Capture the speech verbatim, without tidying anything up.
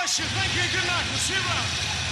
bless you. Thank you. Good night. We'll see you around.